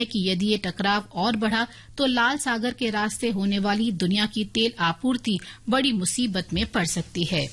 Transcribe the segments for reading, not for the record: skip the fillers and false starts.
कि यदि ये टकराव और बढ़ा तो लाल सागर के रास्ते होने वाली दुनिया की तेल आपूर्ति बड़ी मुसीबत में पड़ सकती है।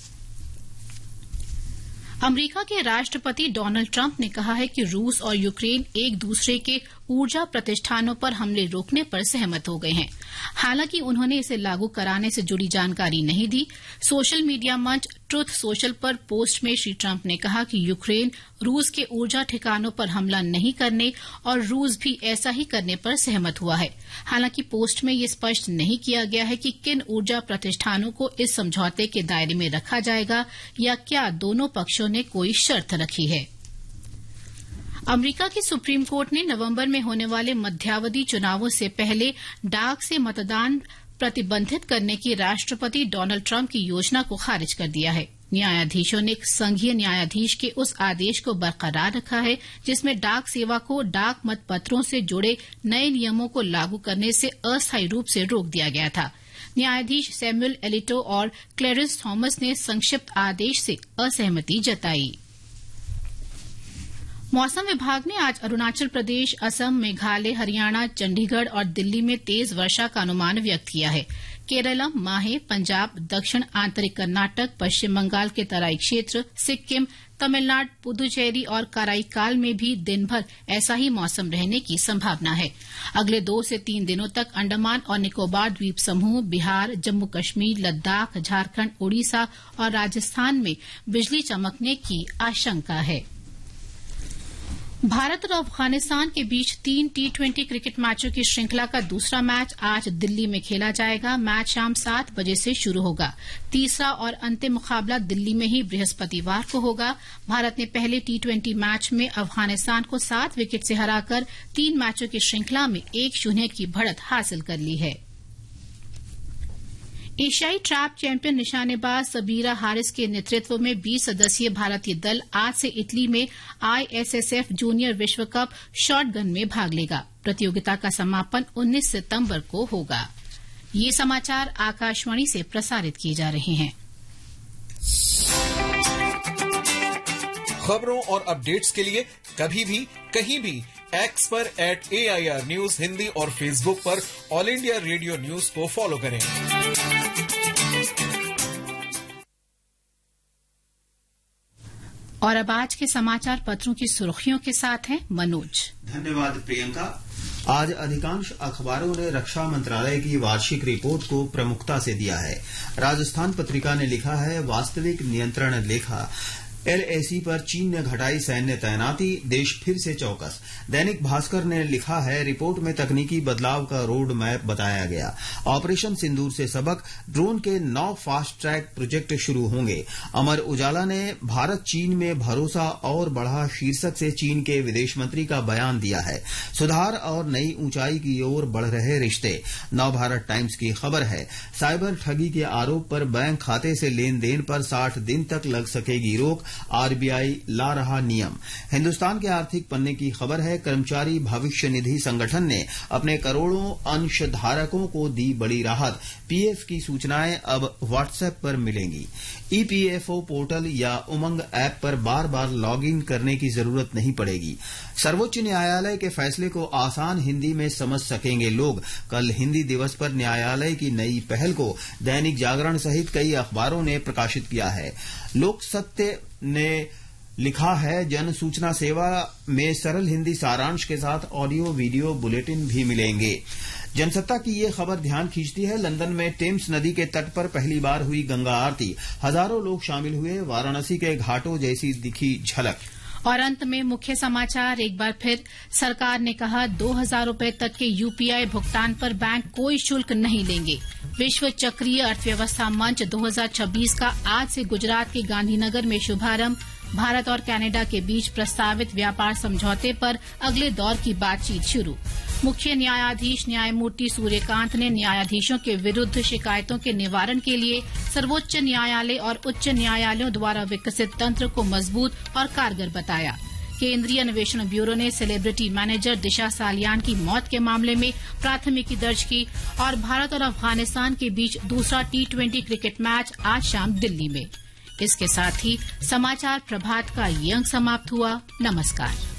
अमेरिका के राष्ट्रपति डोनाल्ड ट्रंप ने कहा है कि रूस और यूक्रेन एक दूसरे के ऊर्जा प्रतिष्ठानों पर हमले रोकने पर सहमत हो गए हैं। हालांकि उन्होंने इसे लागू कराने से जुड़ी जानकारी नहीं दी। सोशल मीडिया मंच ट्रुथ सोशल पर पोस्ट में श्री ट्रंप ने कहा कि यूक्रेन रूस के ऊर्जा ठिकानों पर हमला नहीं करने और रूस भी ऐसा ही करने पर सहमत हुआ है। हालांकि पोस्ट में ये स्पष्ट नहीं किया गया है कि किन ऊर्जा प्रतिष्ठानों को इस समझौते के दायरे में रखा जाएगा या क्या दोनों पक्षों ने कोई शर्त रखी है। अमेरिका की सुप्रीम कोर्ट ने नवंबर में होने वाले मध्यावधि चुनावों से पहले डाक से मतदान प्रतिबंधित करने की राष्ट्रपति डोनाल्ड ट्रंप की योजना को खारिज कर दिया है। न्यायाधीशों ने संघीय न्यायाधीश के उस आदेश को बरकरार रखा है जिसमें डाक सेवा को डाक मतपत्रों से जुड़े नए नियमों को लागू करने से अस्थायी रूप से रोक दिया गया था। न्यायाधीश सैमुअल एलिटो और क्लेरेंस थॉमस ने संक्षिप्त आदेश से असहमति जताई। मौसम विभाग ने आज अरुणाचल प्रदेश, असम, मेघालय, हरियाणा, चंडीगढ़ और दिल्ली में तेज वर्षा का अनुमान व्यक्त किया है। केरलम, माहे, पंजाब, दक्षिण आंतरिक कर्नाटक, पश्चिम बंगाल के तराई क्षेत्र, सिक्किम, तमिलनाडु, पुदुचेरी और कराईकाल में भी दिन भर ऐसा ही मौसम रहने की संभावना है। अगले 2 से 3 दिनों तक अंडमान और निकोबार द्वीप समूह, बिहार, जम्मू कश्मीर, लद्दाख, झारखंड, ओडिशा और राजस्थान में बिजली चमकने की आशंका है। भारत और अफगानिस्तान के बीच 3 T20 क्रिकेट मैचों की श्रृंखला का दूसरा मैच आज दिल्ली में खेला जाएगा। मैच शाम 7 बजे से शुरू होगा। तीसरा और अंतिम मुकाबला दिल्ली में ही बृहस्पतिवार को होगा। भारत ने पहले T20 मैच में अफगानिस्तान को 7 विकेट से हराकर 3 मैचों की श्रृंखला में 1-0 की बढ़त हासिल कर ली है। एशियाई ट्रैप चैंपियन निशानेबाज सबीरा हारिस के नेतृत्व में 20 सदस्यीय भारतीय दल आज से इटली में ISSF जूनियर विश्व कप शॉटगन में भाग लेगा। प्रतियोगिता का समापन 19 सितंबर को होगा। ये समाचार आकाशवाणी से प्रसारित किए जा रहे हैं। खबरों और अपडेट्स के लिए कभी भी कहीं भी एक्स पर @AIR न्यूज हिंदी और फेसबुक पर ऑल इंडिया रेडियो न्यूज को फॉलो करें। और अब आज के समाचार पत्रों की सुर्खियों के साथ हैं मनोज। धन्यवाद प्रियंका। आज अधिकांश अखबारों ने रक्षा मंत्रालय की वार्षिक रिपोर्ट को प्रमुखता से दिया है। राजस्थान पत्रिका ने लिखा है, वास्तविक नियंत्रण रेखा LAC पर चीन ने घटाई सैन्य तैनाती, देश फिर से चौकस। दैनिक भास्कर ने लिखा है, रिपोर्ट में तकनीकी बदलाव का रोड मैप बताया गया। ऑपरेशन सिंदूर से सबक, ड्रोन के 9 फास्ट ट्रैक प्रोजेक्ट शुरू होंगे। अमर उजाला ने भारत चीन में भरोसा और बढ़ा शीर्षक से चीन के विदेश मंत्री का बयान दिया है। सुधार और नई ऊंचाई की ओर बढ़ रहे रिश्ते। नवभारत टाइम्स की खबर है, साइबर ठगी के आरोप पर बैंक खाते से लेन देन पर 60 दिन तक लग सकेगी रोक, RBI ला रहा नियम। हिंदुस्तान के आर्थिक पन्ने की खबर है, कर्मचारी भविष्य निधि संगठन ने अपने करोड़ों अंशधारकों को दी बड़ी राहत। PF की सूचनाएं अब व्हाट्सएप पर मिलेंगी। EPFO पोर्टल या उमंग ऐप पर बार बार लॉग इन करने की जरूरत नहीं पड़ेगी। सर्वोच्च न्यायालय के फैसले को आसान हिंदी में समझ सकेंगे लोग। कल हिंदी दिवस पर न्यायालय की नई पहल को दैनिक जागरण सहित कई अखबारों ने प्रकाशित किया है। लोक सत्य ने लिखा है, जन सूचना सेवा में सरल हिंदी सारांश के साथ ऑडियो वीडियो बुलेटिन भी मिलेंगे। जनसत्ता की ये खबर ध्यान खींचती है, लंदन में टेम्स नदी के तट पर पहली बार हुई गंगा आरती, हजारों लोग शामिल हुए, वाराणसी के घाटों जैसी दिखी झलक। और अंत में मुख्य समाचार एक बार फिर, सरकार ने कहा 2000 रुपए तक के UPI भुगतान पर बैंक कोई शुल्क नहीं लेंगे। विश्व चक्रीय अर्थव्यवस्था मंच 2026 का आज से गुजरात के गांधीनगर में शुभारंभ। भारत और कनाडा के बीच प्रस्तावित व्यापार समझौते पर अगले दौर की बातचीत शुरू। मुख्य न्यायाधीश न्यायमूर्ति सूर्यकांत ने न्यायाधीशों के विरुद्ध शिकायतों के निवारण के लिए सर्वोच्च न्यायालय और उच्च न्यायालयों द्वारा विकसित तंत्र को मजबूत और कारगर बताया। केंद्रीय अन्वेषण ब्यूरो ने सेलिब्रिटी मैनेजर दिशा सालियान की मौत के मामले में प्राथमिकी दर्ज की। और भारत और अफगानिस्तान के बीच दूसरा T20 क्रिकेट मैच आज शाम दिल्ली में। इसके साथ ही समाचार प्रभात का ये अंक समाप्त हुआ। नमस्कार।